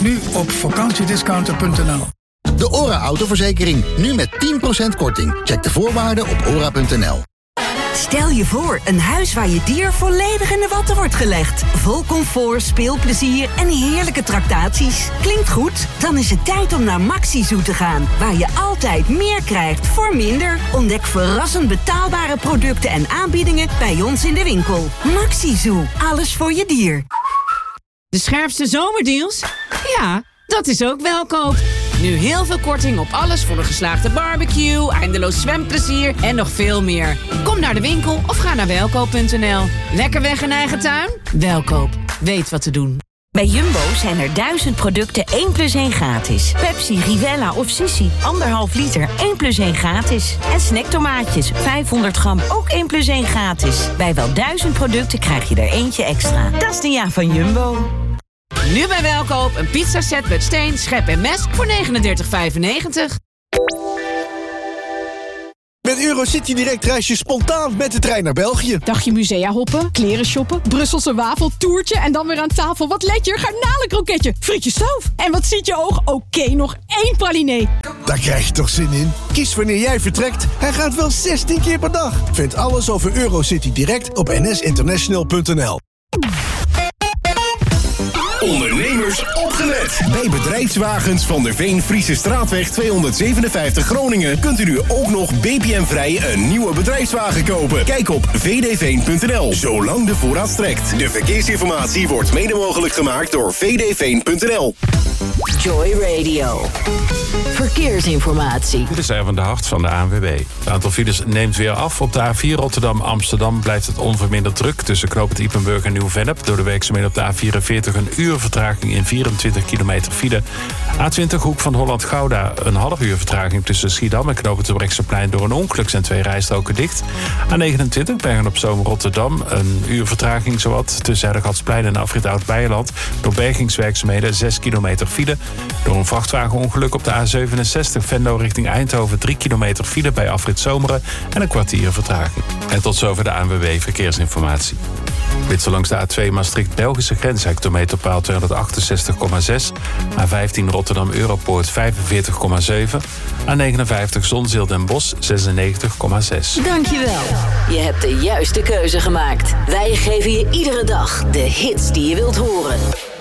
nu op vakantiediscounter.nl. De ORA autoverzekering, nu met 10% korting. Check de voorwaarden op ora.nl. Stel je voor, een huis waar je dier volledig in de watten wordt gelegd. Vol comfort, speelplezier en heerlijke tractaties. Klinkt goed? Dan is het tijd om naar Maxi Zoo te gaan. Waar je altijd meer krijgt voor minder. Ontdek verrassend betaalbare producten en aanbiedingen bij ons in de winkel. Maxi Zoo, alles voor je dier. De scherpste zomerdeals? Ja, dat is ook Welkoop. Nu heel veel korting op alles voor een geslaagde barbecue, eindeloos zwemplezier en nog veel meer. Kom naar de winkel of ga naar welkoop.nl. Lekker weg in eigen tuin? Welkoop. Weet wat te doen. Bij Jumbo zijn er 1000 producten 1 + 1 gratis. Pepsi, Rivella of Sissi, 1,5 liter, 1 + 1 gratis. En snacktomaatjes, 500 gram, ook 1 + 1 gratis. Bij wel 1000 producten krijg je er eentje extra. Dat is de ja van Jumbo. Nu bij Welkoop een pizzaset met steen, schep en mes voor €39,95. Met Eurocity Direct reis je spontaan met de trein naar België. Dagje musea hoppen, kleren shoppen, Brusselse wafel, toertje en dan weer aan tafel. Wat let je? Garnalenkroketje, frietje stoof. En wat ziet je oog? Oké, nog 1 pralinee. Daar krijg je toch zin in? Kies wanneer jij vertrekt. Hij gaat wel 16 keer per dag. Vind alles over Eurocity Direct op nsinternational.nl. Ondernemers opgelet! Bij Bedrijfswagens van der Veen Friese Straatweg 257 Groningen kunt u nu ook nog BPM-vrij een nieuwe bedrijfswagen kopen. Kijk op vdveen.nl, zolang de voorraad strekt. De verkeersinformatie wordt mede mogelijk gemaakt door vdveen.nl. Joy Radio. Verkeersinformatie. Dit is van de Hart van de ANWB. Het aantal files neemt weer af. Op de A4 Rotterdam-Amsterdam blijft het onverminderd druk tussen knooppunt Ypenburg en Nieuw-Vennep. Door de werkzaamheden op de A44 een uur vertraging in 24 kilometer file. A20 Hoek van Holland-Gouda een half uur vertraging tussen Schiedam en knooppunt Terbrechtseplein. Door een ongeluk zijn 2 rijstroken dicht. A29 Bergen-op-Zoom Rotterdam een uur vertraging zowat tussen Herdegatsplein en Afrit Oud-Beijerland. Door bergingswerkzaamheden 6 kilometer file. Door een vrachtwagenongeluk op de A67 Venlo richting Eindhoven 3 kilometer file bij Afrit Zomeren en een kwartier vertraging. En tot zover de ANWB Verkeersinformatie. Witse langs de A2 Maastricht-Belgische grens, hectometerpaal 268,6. A15 Rotterdam-Europoort 45,7. A59 Zonzeel Den Bosch 96,6. Dankjewel. Je hebt de juiste keuze gemaakt. Wij geven je iedere dag de hits die je wilt horen.